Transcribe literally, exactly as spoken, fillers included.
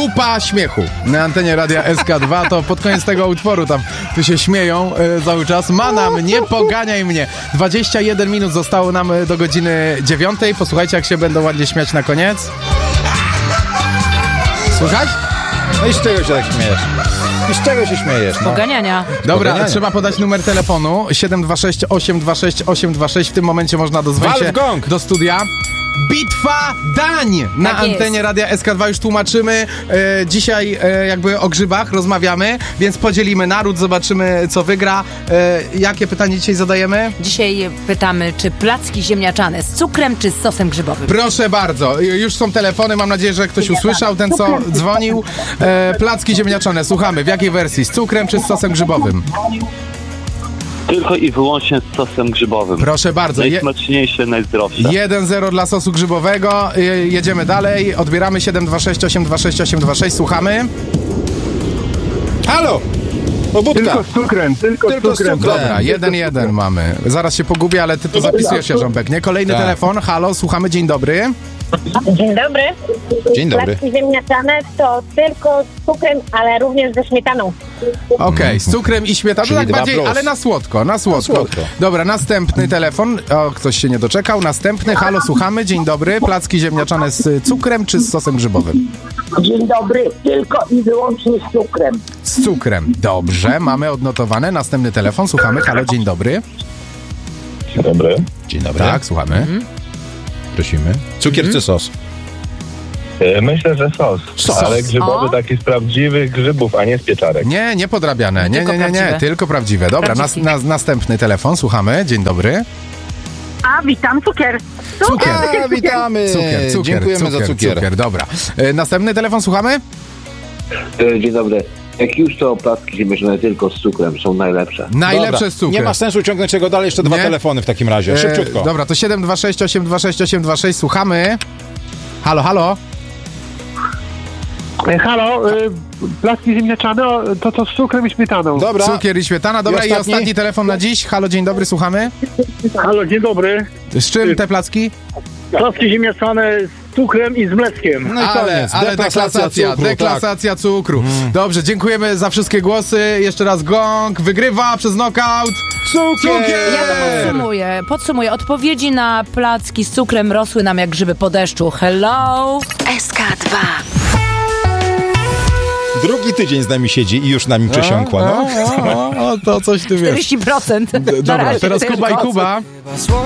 kupa śmiechu na antenie Radia S K dwa. To pod koniec tego utworu tam tu się śmieją e, cały czas. Manam, nie poganiaj mnie. dwadzieścia jeden minut zostało nam do godziny dziewiątej. Posłuchajcie, jak się będą ładnie śmiać na koniec. Słychać? No i z czego się tak śmiejesz? I z czego się śmiejesz? No? Poganiania. Dobra, Poganiania. trzeba podać numer telefonu siedem dwa sześć osiem dwa sześć osiem dwa sześć. W tym momencie można dozwolić Wal się w gong. do studia. Bitwa dań na Tak jest. antenie Radia S K dwa już tłumaczymy. E, dzisiaj e, jakby o grzybach rozmawiamy, więc podzielimy naród, zobaczymy co wygra. E, jakie pytanie dzisiaj zadajemy? Dzisiaj pytamy, czy placki ziemniaczane z cukrem, czy z sosem grzybowym? Proszę bardzo, już są telefony, mam nadzieję, że ktoś usłyszał, ten co dzwonił. E, placki ziemniaczane, słuchamy. W jakiej wersji? Z cukrem czy z sosem grzybowym? Tylko i wyłącznie z sosem grzybowym. Proszę bardzo. Je- Najsmaczniejsze, najzdrowsze. jeden zero dla sosu grzybowego. Je- jedziemy dalej. Odbieramy siedem dwa sześć osiem dwa sześć osiem dwa sześć. Słuchamy. Halo! Pobudka! Tylko z cukrem, tylko, Tylko z cukrem. z cukrem. Dobra, jeden jeden mamy. Zaraz się pogubię, ale ty to zapisujesz, Jarząbek, nie? Kolejny Tak. telefon. Halo, słuchamy. Dzień dobry. Dzień dobry. Dzień dobry. Placki ziemniaczane to tylko z cukrem, ale również ze śmietaną. Okej, z cukrem i śmietaną, Czyli tak dwa bardziej, plus. ale na słodko, na słodko. słodko. Dobra, następny telefon. O, ktoś się nie doczekał. Następny. Halo, słuchamy. Dzień dobry. Placki ziemniaczane z cukrem czy z sosem grzybowym? Dzień dobry. Tylko i wyłącznie z cukrem. Z cukrem. Dobrze, mamy odnotowane. Następny telefon. Słuchamy. Halo, dzień dobry. Dzień dobry. Dzień dobry. Tak, słuchamy. Prosimy. Cukier czy sos? E, Myślę, że sos, Sos. ale grzybowy O. taki z prawdziwych grzybów, a nie z pieczarek. Nie, nie podrabiane. Nie, Tylko nie, nie, nie. prawdziwe. Tylko prawdziwe. Dobra, nas, Prawdziwki. nas, następny telefon. Słuchamy. Dzień dobry. A, witam, cukier. Cukier. A, witamy! Cukier, cukier, Dziękujemy cukier, za cukier. cukier. Dobra. E, następny telefon. Słuchamy. E, Dzień dobry. Jak już to placki ziemniaczane tylko z cukrem są najlepsze. Najlepsze Dobra. z cukrem. Nie ma sensu ciągnąć czego dalej, jeszcze dwa Nie? telefony w takim razie. Szybciutko. E, dobra, to siedem dwa sześć osiem dwa sześć osiem dwa sześć. Słuchamy. Halo, halo. E, Halo, e, placki ziemniaczane o, to to z cukrem i śmietaną. Dobra. Cukier i śmietana. Dobra, I i ostatni? ostatni telefon na dziś. Halo, dzień dobry, słuchamy. Halo, dzień dobry. Z czym te placki? Placki ziemniaczane z cukrem i z mleczkiem. No i ale, koniec. ale Deklasacja deklasacja, cukru, deklasacja cukru. Dobrze, dziękujemy za wszystkie głosy. Jeszcze raz gong. Wygrywa przez knockout. Cukier! Ja to podsumuję. Podsumuję. Odpowiedzi na placki z cukrem rosły nam jak grzyby po deszczu. Hello! S K dwa. Drugi tydzień z nami siedzi i już nami przesiąkła, no. O, o, o, to coś ty wiesz. czterdzieści procent. Na Dobra, razie teraz to już Kuba i mocno. Kuba.